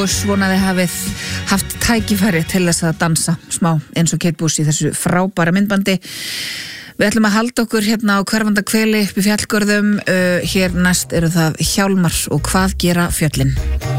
Og svona þið hafið haft tækifæri til þess að dansa smá eins og Kate Bush í þessu frábæra myndbandi. Við ætlum að halda okkur hérna á Hverfandahveli upp í fjallgörðum. Hér næst eru það Hjálmar og hvað gera fjöllin?